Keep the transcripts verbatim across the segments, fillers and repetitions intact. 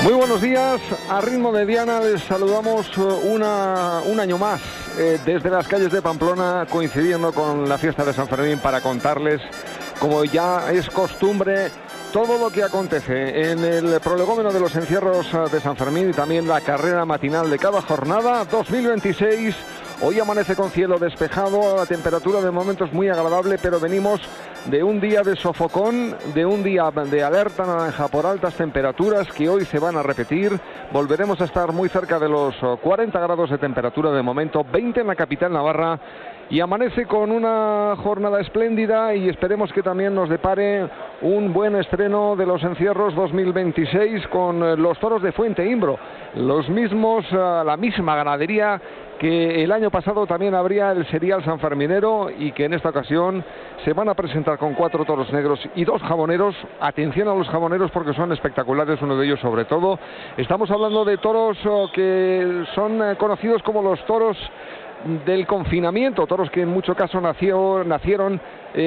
Muy buenos días, a ritmo de Diana les saludamos una, un año más eh, desde las calles de Pamplona, coincidiendo con la fiesta de San Fermín, para contarles, como ya es costumbre, todo lo que acontece en el prolegómeno de los encierros de San Fermín y también la carrera matinal de cada jornada dos mil veintiséis. Hoy amanece con cielo despejado, la temperatura de momento es muy agradable, pero venimos de un día de sofocón, de un día de alerta naranja por altas temperaturas que hoy se van a repetir. Volveremos a estar muy cerca de los cuarenta grados de temperatura de momento, veinte en la capital navarra, y amanece con una jornada espléndida y esperemos que también nos depare un buen estreno de los encierros dos mil veintiséis con los toros de Fuente Imbro, los mismos, la misma ganadería que el año pasado también abría el serial sanferminero y que en esta ocasión se van a presentar con cuatro toros negros y dos jaboneros. Atención a los jaboneros porque son espectaculares, uno de ellos sobre todo. Estamos hablando de toros que son conocidos como los toros del confinamiento, toros que en mucho caso nació, nacieron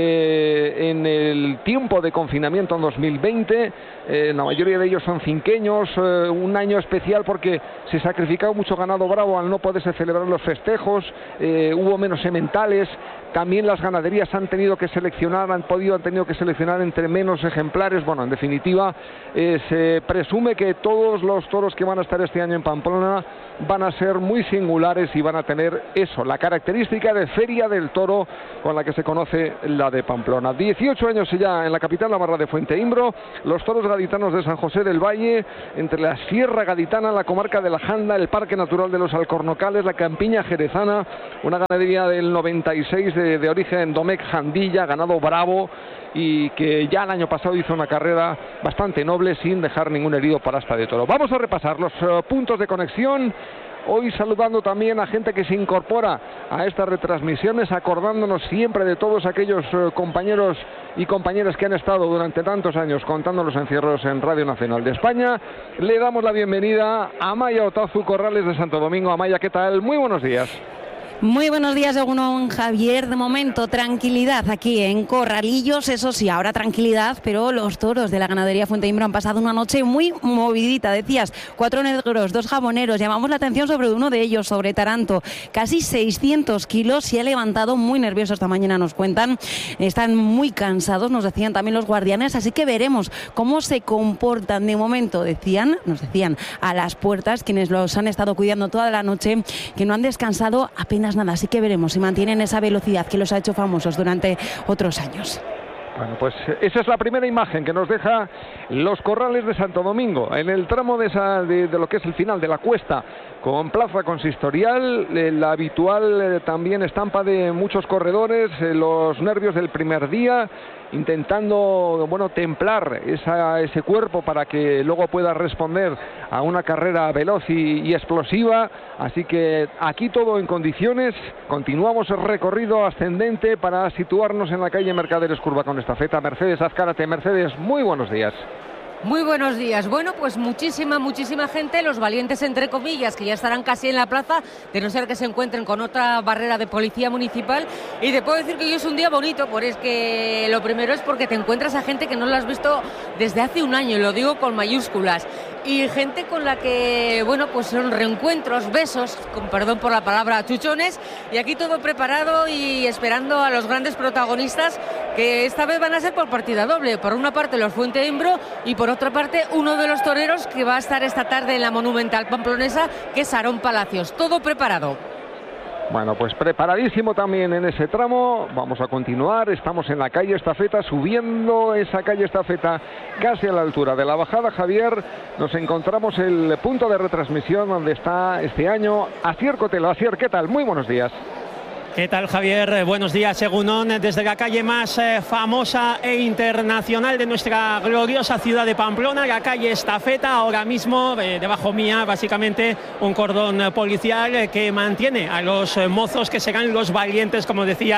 eh, en el tiempo de confinamiento en dos mil veinte, eh, la mayoría de ellos son cinqueños, eh, un año especial porque se sacrificaba mucho ganado bravo al no poderse celebrar los festejos, eh, hubo menos sementales, también las ganaderías han tenido que seleccionar, han podido, han tenido que seleccionar entre menos ejemplares. Bueno, en definitiva, eh, se presume que todos los toros que van a estar este año en Pamplona van a ser muy singulares y van a tener eso, la característica de feria del toro con la que se conoce la de Pamplona. dieciocho años ya en la capital navarra de Fuente Imbro, los toros gaditanos de San José del Valle, entre la Sierra Gaditana, la comarca de la Janda, el Parque Natural de los Alcornocales, la Campiña Jerezana, una ganadería del noventa y seis de, de origen Domecq Jandilla, ganado bravo, y que ya el año pasado hizo una carrera bastante noble sin dejar ningún herido para asta de toro. Vamos a repasar los uh, puntos de conexión. Hoy saludando también a gente que se incorpora a estas retransmisiones, acordándonos siempre de todos aquellos uh, compañeros y compañeras que han estado durante tantos años contando los encierros en Radio Nacional de España. Le damos la bienvenida a Amaya Otazu Corrales de Santo Domingo. Amaya, ¿qué tal? Muy buenos días. Muy buenos días, según Javier. De momento, tranquilidad aquí en Corralillos, eso sí, ahora tranquilidad, pero los toros de la ganadería Fuente Imbro han pasado una noche muy movidita. Decías, cuatro negros, dos jaboneros. Llamamos la atención sobre uno de ellos, sobre Taranto. Casi seiscientos kilos, se ha levantado muy nervioso esta mañana, nos cuentan. Están muy cansados, nos decían también los guardianes, así que veremos cómo se comportan. De momento, decían, nos decían a las puertas, quienes los han estado cuidando toda la noche, que no han descansado apenas nada, así que veremos si mantienen esa velocidad que los ha hecho famosos durante otros años. Bueno, pues esa es la primera imagen que nos deja los corrales de Santo Domingo, en el tramo de, esa, de, de lo que es el final de la cuesta, con plaza consistorial, eh, la habitual eh, también estampa de muchos corredores, eh, los nervios del primer día, intentando, bueno, templar esa, ese cuerpo para que luego pueda responder a una carrera veloz y, y explosiva. Así que aquí todo en condiciones. Continuamos el recorrido ascendente para situarnos en la calle Mercaderes Curva con estafeta. Mercedes Azcárate. Mercedes, muy buenos días. Muy buenos días. Bueno, pues muchísima, muchísima gente, los valientes entre comillas, que ya estarán casi en la plaza, de no ser que se encuentren con otra barrera de policía municipal. Y te puedo decir que hoy es un día bonito, porque es que lo primero es porque te encuentras a gente que no lo has visto desde hace un año, y lo digo con mayúsculas. Y gente con la que, bueno, pues son reencuentros, besos, con perdón por la palabra, chuchones, y aquí todo preparado y esperando a los grandes protagonistas, que esta vez van a ser por partida doble. Por una parte los Fuente Imbro y por otra parte uno de los toreros que va a estar esta tarde en la Monumental Pamplonesa, que es Aarón Palacios. Todo preparado. Bueno, pues preparadísimo también en ese tramo. Vamos a continuar, estamos en la calle Estafeta, subiendo esa calle Estafeta casi a la altura de la bajada. Javier, nos encontramos el punto de retransmisión donde está este año Asier Cotelo. Asier, ¿qué tal? Muy buenos días. ¿Qué tal, Javier? Buenos días, Egunon, desde la calle más eh, famosa e internacional de nuestra gloriosa ciudad de Pamplona, la calle Estafeta. Ahora mismo, eh, debajo mía, básicamente un cordón policial eh, que mantiene a los eh, mozos, que serán los valientes, como decía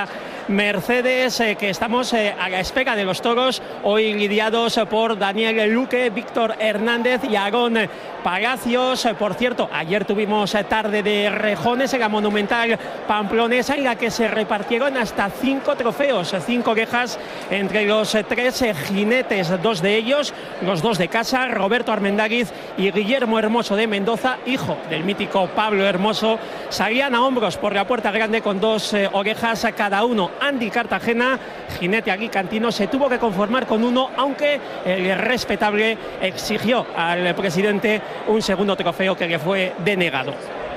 Mercedes, eh, que estamos eh, a la espera de los toros, hoy lidiados por Daniel Luque, Víctor Hernández y Aarón Palacios. Por cierto, ayer tuvimos tarde de rejones en la monumental pamplonesa, en la que se repartieron hasta cinco trofeos, cinco orejas entre los tres jinetes, dos de ellos, los dos de casa, Roberto Armendáriz y Guillermo Hermoso de Mendoza, hijo del mítico Pablo Hermoso. Salían a hombros por la puerta grande con dos eh, orejas a cada uno. Andy Cartagena, jinete alicantino, se tuvo que conformar con uno, aunque el respetable exigió al presidente un segundo trofeo que le fue denegado.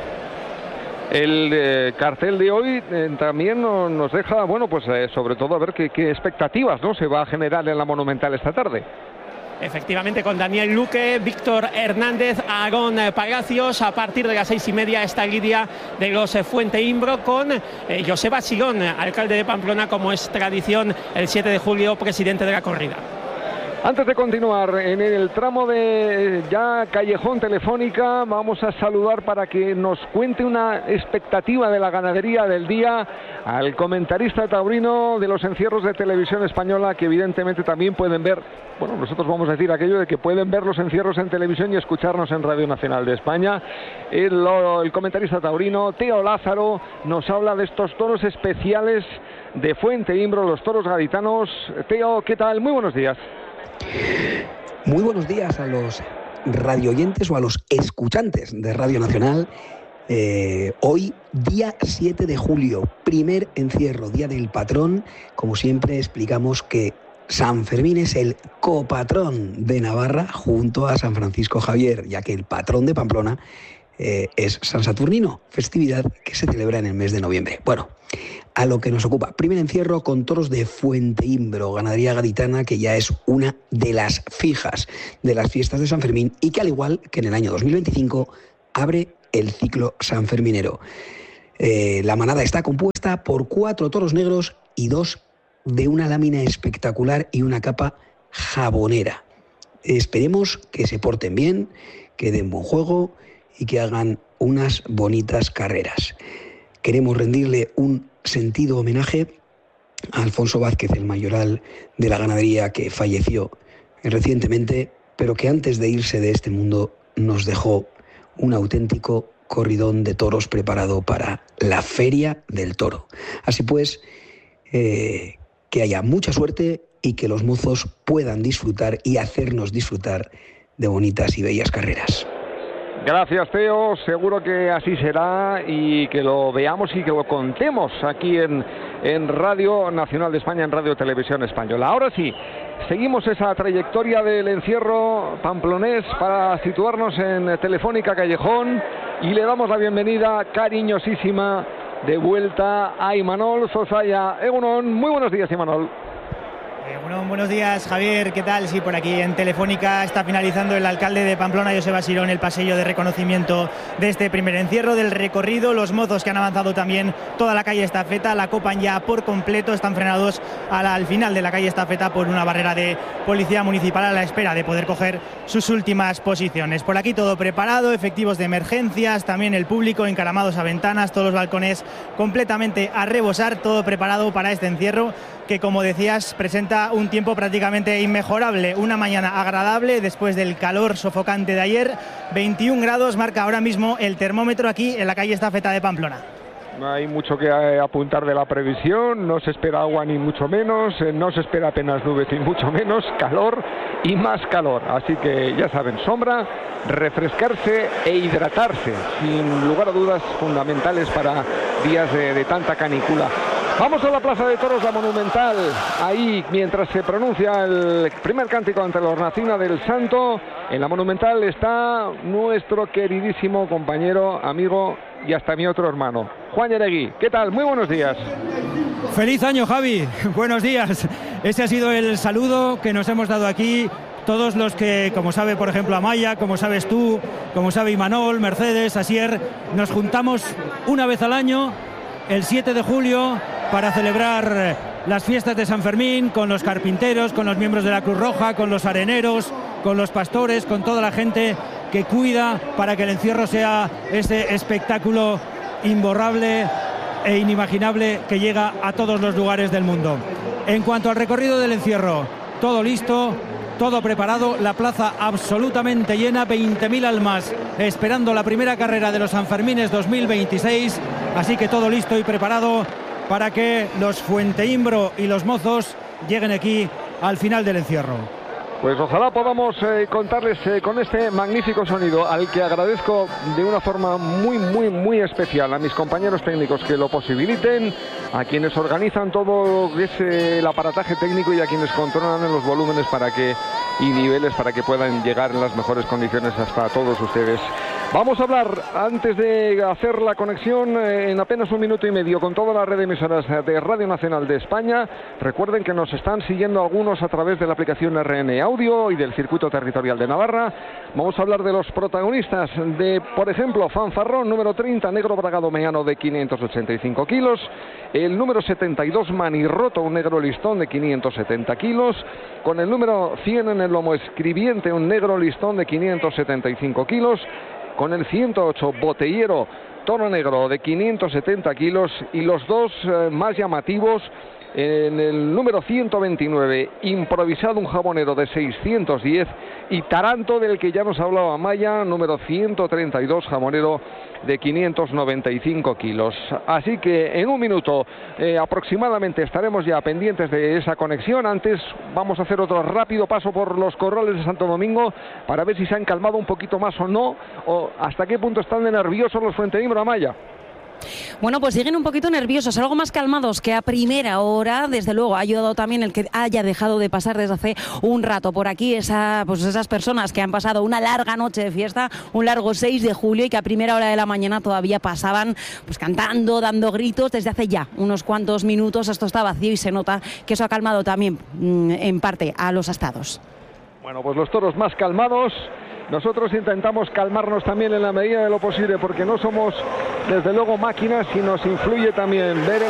El eh, cartel de hoy eh, también no, nos deja, bueno, pues eh, sobre todo a ver qué, qué expectativas, ¿no?, se va a generar en la Monumental esta tarde. Efectivamente, con Daniel Luque, Víctor Hernández, Aarón Palacios. A partir de las seis y media esta lidia de los Fuente Imbro con eh, Joseba Silón, alcalde de Pamplona, como es tradición, el siete de julio, presidente de la corrida. Antes de continuar en el tramo de ya Callejón Telefónica, vamos a saludar para que nos cuente una expectativa de la ganadería del día al comentarista taurino de los encierros de Televisión Española, que evidentemente también pueden ver, bueno, nosotros vamos a decir aquello de que pueden ver los encierros en televisión y escucharnos en Radio Nacional de España. El, el comentarista taurino Teo Lázaro nos habla de estos toros especiales de Fuente Imbro, los toros gaditanos. Teo, ¿qué tal? Muy buenos días. Muy buenos días a los radioyentes o a los escuchantes de Radio Nacional. Eh, hoy, día siete de julio, primer encierro, día del patrón. Como siempre explicamos que San Fermín es el copatrón de Navarra junto a San Francisco Javier, ya que el patrón de Pamplona eh, es San Saturnino, festividad que se celebra en el mes de noviembre. Bueno, a lo que nos ocupa. Primer encierro con toros de Fuente Imbro, ganadería gaditana que ya es una de las fijas de las fiestas de San Fermín y que, al igual que en el año dos mil veinticinco, abre el ciclo sanferminero. Eh, la manada está compuesta por cuatro toros negros y dos de una lámina espectacular y una capa jabonera. Esperemos que se porten bien, que den buen juego y que hagan unas bonitas carreras. Queremos rendirle un sentido homenaje a Alfonso Vázquez, el mayoral de la ganadería que falleció recientemente, pero que antes de irse de este mundo nos dejó un auténtico corridón de toros preparado para la Feria del Toro. Así pues, eh, que haya mucha suerte y que los mozos puedan disfrutar y hacernos disfrutar de bonitas y bellas carreras. Gracias, Teo, seguro que así será y que lo veamos y que lo contemos aquí en, en Radio Nacional de España, en Radio Televisión Española. Ahora sí, seguimos esa trayectoria del encierro pamplonés para situarnos en Telefónica Callejón y le damos la bienvenida cariñosísima de vuelta a Imanol Zozaya. Egunon, muy buenos días, Imanol. Eh, bueno, buenos días, Javier, ¿qué tal? Sí, por aquí en Telefónica está finalizando el alcalde de Pamplona, Joseba Silón, el pasillo de reconocimiento de este primer encierro del recorrido. Los mozos que han avanzado también toda la calle Estafeta la copan ya por completo, están frenados a la, al final de la calle Estafeta por una barrera de policía municipal a la espera de poder coger sus últimas posiciones. Por aquí todo preparado, efectivos de emergencias, también el público encaramados a ventanas, todos los balcones completamente a rebosar, todo preparado para este encierro que, como decías, presenta un tiempo prácticamente inmejorable. Una mañana agradable después del calor sofocante de ayer. veintiún grados marca ahora mismo el termómetro aquí en la calle Estafeta de Pamplona. No hay mucho que apuntar de la previsión, no se espera agua ni mucho menos, no se espera apenas nubes ni mucho menos, calor y más calor. Así que ya saben, sombra, refrescarse e hidratarse, sin lugar a dudas fundamentales para días de, de tanta canícula. Vamos a la Plaza de Toros, la Monumental. Ahí, mientras se pronuncia el primer cántico ante la hornacina del Santo, en la Monumental está nuestro queridísimo compañero, amigo y hasta mi otro hermano, Juan Yeregui. ¿Qué tal? Muy buenos días. Feliz año, Javi. Buenos días. Ese ha sido el saludo que nos hemos dado aquí todos los que, como sabe por ejemplo Amaya, como sabes tú, como sabe Imanol, Mercedes, Asier, nos juntamos una vez al año, el siete de julio, para celebrar las fiestas de San Fermín con los carpinteros, con los miembros de la Cruz Roja, con los areneros, con los pastores, con toda la gente que cuida para que el encierro sea ese espectáculo imborrable e inimaginable que llega a todos los lugares del mundo. En cuanto al recorrido del encierro, todo listo, todo preparado, la plaza absolutamente llena, veinte mil almas esperando la primera carrera de los Sanfermines dos mil veintiséis, así que todo listo y preparado para que los Fuenteimbro y los Mozos lleguen aquí al final del encierro. Pues ojalá podamos eh, contarles eh, con este magnífico sonido, al que agradezco de una forma muy, muy, muy especial a mis compañeros técnicos que lo posibiliten, a quienes organizan todo lo que es eh, el aparataje técnico y a quienes controlan los volúmenes para que y niveles para que puedan llegar en las mejores condiciones hasta todos ustedes. Vamos a hablar, antes de hacer la conexión eh, en apenas un minuto y medio con toda la red de emisoras de Radio Nacional de España. Recuerden que nos están siguiendo algunos a través de la aplicación R N Audio y del Circuito Territorial de Navarra. Vamos a hablar de los protagonistas de, por ejemplo, Fanfarrón número treinta, negro bragado meano de quinientos ochenta y cinco kilos. El número setenta y dos, Manirroto, un negro listón de quinientos setenta kilos. Con el número cien en el lomo Escribiente, un negro listón de quinientos setenta y cinco kilos. Con el ciento ocho, Botellero, tono negro de quinientos setenta kilos. Y los dos eh, más llamativos, en el número ciento veintinueve, Improvisado, un jabonero de seiscientos diez. Y Taranto, del que ya nos hablaba Maya, número ciento treinta y dos, jabonero de quinientos noventa y cinco kilos. Así que en un minuto eh, aproximadamente estaremos ya pendientes de esa conexión. Antes vamos a hacer otro rápido paso por los corrales de Santo Domingo para ver si se han calmado un poquito más o no, o hasta qué punto están de nerviosos los Fuenteimbro, Amaya. Bueno, pues siguen un poquito nerviosos, algo más calmados que a primera hora. Desde luego ha ayudado también el que haya dejado de pasar desde hace un rato por aquí esa, pues esas personas que han pasado una larga noche de fiesta, un largo seis de julio, y que a primera hora de la mañana todavía pasaban pues cantando, dando gritos. Desde hace ya unos cuantos minutos esto está vacío y se nota que eso ha calmado también en parte a los astados. Bueno, pues los toros más calmados. Nosotros intentamos calmarnos también en la medida de lo posible, porque no somos desde luego máquinas y nos influye también ver el